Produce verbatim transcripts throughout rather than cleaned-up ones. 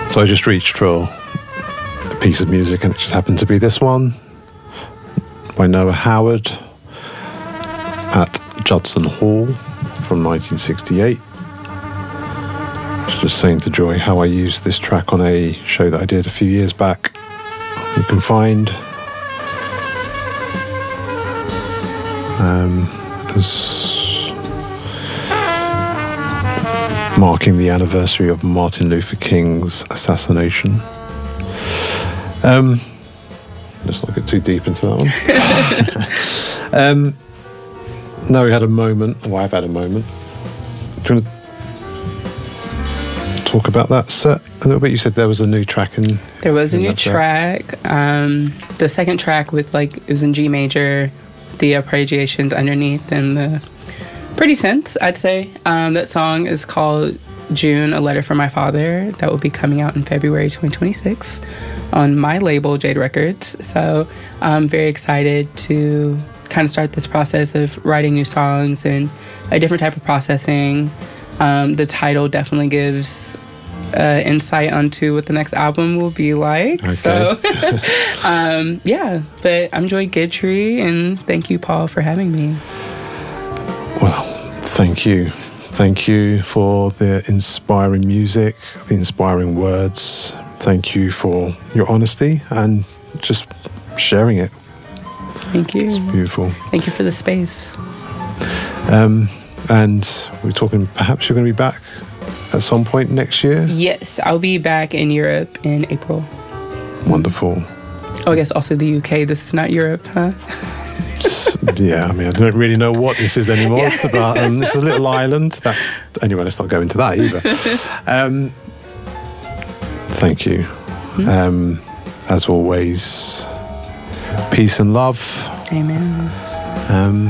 So I just reached for a piece of music and it just happened to be this one by Noah Howard at Judson Hall from nineteen sixty-eight. I was just saying to Joy how I used this track on a show that I did a few years back. You can find um, as marking the anniversary of Martin Luther King's assassination. Um, let's not get too deep into that one. um, no, we had a moment, or I've had a moment. Do you want to talk about that set a little bit? You said there was a new track in. There was a in new that set. track. Um, the second track with like it was in G major, the arpeggiations underneath, and the pretty synths, I'd say. Um, that song is called June, A Letter from My Father. That will be coming out in February twenty twenty-six on my label, Jade Records. So I'm very excited to kind of start this process of writing new songs and a different type of processing. Um, the title definitely gives uh, insight onto what the next album will be like. Okay. So, um, yeah. But I'm Joy Guidry, and thank you, Paul, for having me. Well, thank you. Thank you for the inspiring music, the inspiring words. Thank you for your honesty and just sharing it. Thank you. It's beautiful. Thank you for the space. Um, and we're talking, perhaps you're going to be back at some point next year? Yes, I'll be back in Europe in April. Wonderful. Oh, I guess also the U K. This is not Europe, huh? Yeah, I mean, I don't really know what this is anymore. Yeah. It's about, um, it's a little island. That, anyway, let's not go into that either. Um, thank you. Mm-hmm. Um, as always, peace and love. Amen. Um,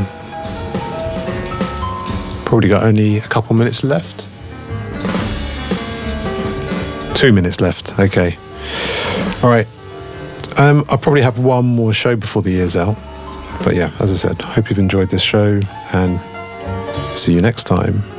probably got only a couple minutes left. Two minutes left. Okay. All right. Um, I'll probably have one more show before the year's out. But yeah, as I said, hope you've enjoyed this show and see you next time.